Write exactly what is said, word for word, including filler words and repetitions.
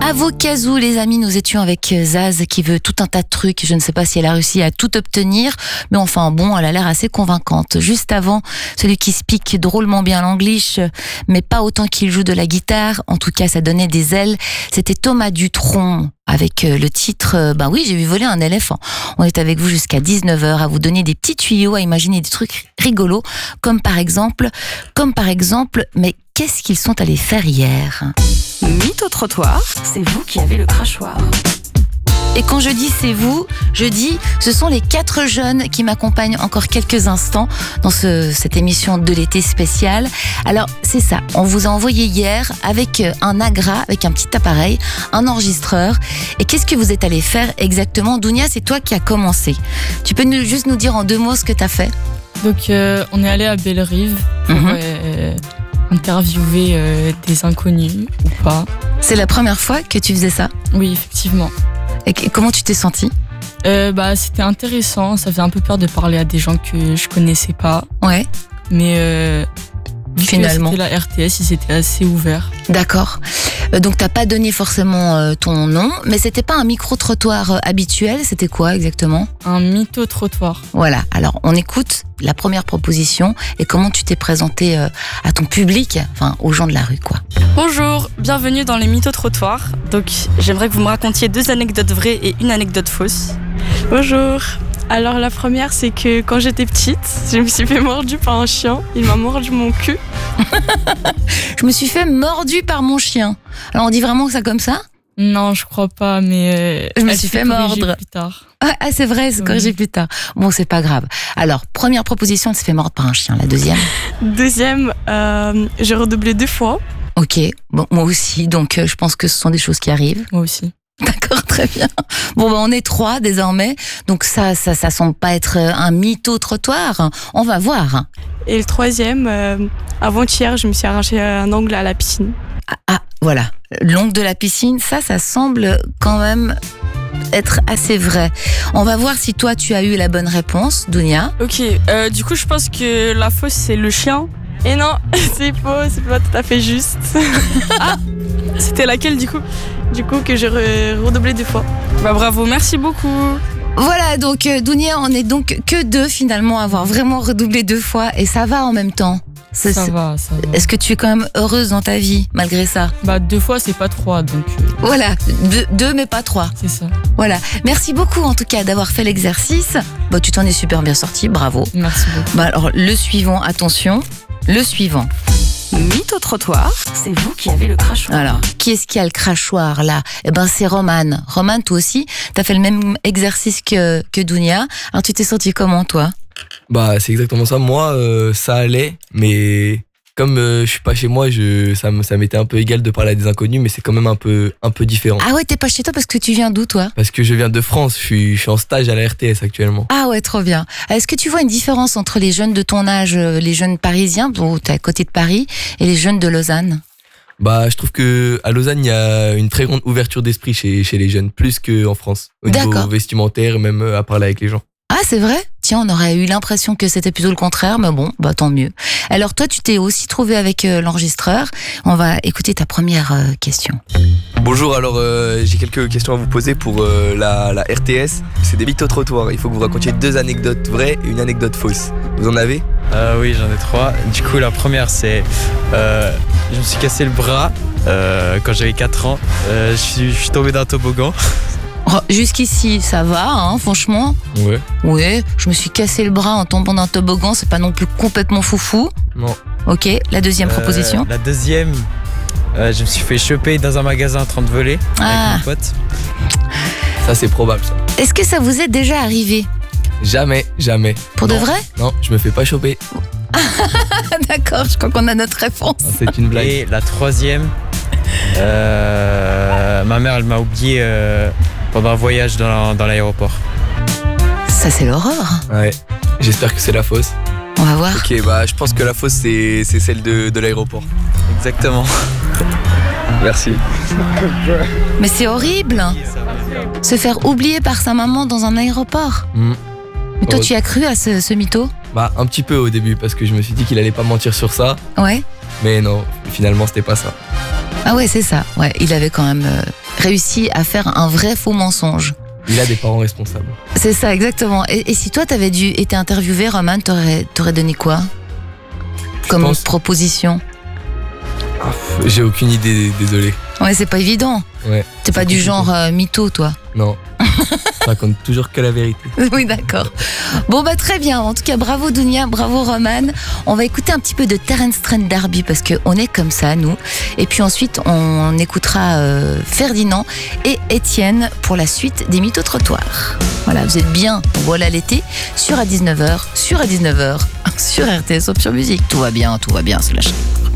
À vos casous, les amis, nous étions avec Zaz qui veut tout un tas de trucs. Je ne sais pas si elle a réussi à tout obtenir, mais enfin bon, elle a l'air assez convaincante. Juste avant, celui qui speak drôlement bien l'anglish, mais pas autant qu'il joue de la guitare. En tout cas, ça donnait des ailes. C'était Thomas Dutronc avec le titre « Ben oui, j'ai vu voler un éléphant ». On est avec vous jusqu'à dix-neuf heures à vous donner des petits tuyaux, à imaginer des trucs rigolos, comme par exemple, comme par exemple, mais qu'est-ce qu'ils sont allés faire hier ? Mythe au trottoir, c'est vous qui avez le crachoir. Et quand je dis c'est vous, je dis ce sont les quatre jeunes qui m'accompagnent encore quelques instants dans ce, cette émission de l'été spéciale. Alors c'est ça, on vous a envoyé hier avec un agra, avec un petit appareil, un enregistreur. Et qu'est-ce que vous êtes allé faire exactement ? Dounia, c'est toi qui as commencé. Tu peux nous, juste nous dire en deux mots ce que tu as fait ? Donc euh, on est allé à Bellerive pour Mm-hmm. euh, interviewer euh, des inconnus ou pas. C'est la première fois que tu faisais ça ? Oui, effectivement. Et comment tu t'es sentie ? Euh, bah, c'était intéressant, ça faisait un peu peur de parler à des gens que je connaissais pas. Ouais. Mais euh, vu Finalement. que c'était la R T S, ils étaient assez ouverts. D'accord. Euh, donc t'as pas donné forcément euh, ton nom, mais c'était pas un micro-trottoir euh, habituel, c'était quoi exactement ? Un mytho-trottoir. Voilà, alors on écoute la première proposition et comment tu t'es présenté euh, à ton public, enfin aux gens de la rue quoi. Bonjour, bienvenue dans les mytho-trottoirs. Donc j'aimerais que vous me racontiez deux anecdotes vraies et une anecdote fausse. Bonjour. Alors la première, c'est que quand j'étais petite, je me suis fait mordu par un chien. Il m'a mordu mon cul. Je me suis fait mordu par mon chien. Alors on dit vraiment ça comme ça ? Non, je crois pas, mais euh, Je me elle suis s'est fait corrigée mordre. plus tard. Ah, ah, c'est vrai, c'est Oui. corrigé plus tard. Bon, c'est pas grave. Alors, première proposition, elle s'est fait mordre par un chien. La deuxième ? Deuxième, euh, j'ai redoublé deux fois. Ok, bon, moi aussi, donc euh, je pense que ce sont des choses qui arrivent. Moi aussi. D'accord, très bien. Bon, ben on est trois désormais, donc ça, ça, ça semble pas être un mytho-trottoir. On va voir. Et le troisième, euh, avant-hier, je me suis arraché un ongle à la piscine. Ah, ah, voilà, l'ongle de la piscine, ça, ça semble quand même être assez vrai. On va voir si toi, tu as eu la bonne réponse, Dounia. Ok, euh, du coup je pense que la fausse c'est le chien. Et non, c'est faux, c'est pas tout à fait juste. Ah, c'était laquelle du coup ? Du coup que j'ai re- redoublé deux fois. Bah bravo, merci beaucoup. Voilà, donc euh, Dounia, on est donc que deux finalement à avoir vraiment redoublé deux fois et ça va en même temps. C'est- Ça c'est- va, ça va. Est-ce que tu es quand même heureuse dans ta vie, malgré ça ? Bah, deux fois, c'est pas trois, donc euh, Voilà, deux, deux mais pas trois. c'est ça. Voilà. Merci beaucoup en tout cas d'avoir fait l'exercice. Bon, tu t'en es super bien sorti, bravo. Merci beaucoup. Bah alors, le suivant, attention, le suivant. Mythe au trottoir, c'est vous qui avez le crachoir. Alors, qui est-ce qui a le crachoir là ? Eh ben, c'est Romane. Romane, toi aussi, t'as fait le même exercice que, que Dounia. Alors, tu t'es senti comment, toi ? Bah c'est exactement ça. Moi euh, ça allait, mais comme euh, je suis pas chez moi, je ça me- ça m'était un peu égal de parler à des inconnus, mais c'est quand même un peu un peu différent. Ah ouais, t'es pas chez toi parce que tu viens d'où, toi ? Parce que je viens de France, je suis je suis en stage à la R T S actuellement. Ah ouais, trop bien. Est-ce que tu vois une différence entre les jeunes de ton âge, euh, les jeunes parisiens, bon, t'es à côté de Paris, et les jeunes de Lausanne ? Bah je trouve que à Lausanne il y a une très grande ouverture d'esprit chez chez les jeunes, plus qu'en France au niveau D'accord. vestimentaire et même euh, à parler avec les gens. Ah, c'est vrai ? Tiens, on aurait eu l'impression que c'était plutôt le contraire, mais bon, bah tant mieux. Alors toi, tu t'es aussi trouvé avec euh, l'enregistreur. On va écouter ta première euh, question. Bonjour, alors euh, j'ai quelques questions à vous poser pour euh, la, la R T S. C'est des mytho-trottoirs. Il faut que vous racontiez deux anecdotes vraies et une anecdote fausse. Vous en avez ? Euh, oui, j'en ai trois. Du coup, la première, c'est euh, je me suis cassé le bras euh, quand j'avais quatre ans. Euh, je, suis, je suis tombé d'un toboggan. Oh, jusqu'ici, ça va, hein, franchement. Ouais. Ouais, je me suis cassé le bras en tombant d'un toboggan, c'est pas non plus complètement foufou. Non. Ok, la deuxième Euh, proposition. La deuxième, euh, je me suis fait choper dans un magasin en train de voler Ah. avec mon pote. Ça c'est probable ça. Est-ce que ça vous est déjà arrivé ? Jamais, jamais. Pour de Non. vrai ? Non, je me fais pas choper. Ah, d'accord, je crois qu'on a notre réponse. Ah, c'est une blague. Et la troisième, euh, ma mère, elle m'a oublié euh, pendant un voyage dans, la- dans l'aéroport. Ça, c'est l'horreur. Ouais. J'espère que c'est la fausse. On va voir. Ok, bah je pense que la fausse c'est c'est celle de, de l'aéroport. Exactement. Merci. Mais c'est horrible. Se faire oublier par sa maman dans un aéroport. Mm. Mais toi, Oh. tu as cru à ce, ce mytho ? Bah un petit peu au début parce que je me suis dit qu'il allait pas mentir sur ça, Ouais. mais non, finalement c'était pas ça. Ah ouais, c'est ça. Ouais, il avait quand même euh, réussi à faire un vrai faux mensonge. Il a des parents responsables. C'est ça, exactement. Et, et si toi, t'avais dû été interviewé, Roman, t'aurais, t'aurais donné quoi comme pense- proposition? Ah, pff, j'ai aucune idée, désolé. Ouais, c'est pas évident. Ouais. T'es pas C'est du compliqué. genre euh, mytho, toi. Non. Ça raconte toujours que la vérité. Oui, d'accord. Bon, bah très bien. En tout cas, bravo Dounia, bravo Roman. On va écouter un petit peu de Terence Trent D'Arby parce qu'on est comme ça, nous. Et puis ensuite, on écoutera euh, Ferdinand et Étienne pour la suite des mythos trottoirs. Voilà, vous êtes bien, voilà l'été, sur à dix-neuf heures, sur à dix-neuf heures, sur R T S Option Musique. Tout va bien, tout va bien, c'est la chaîne.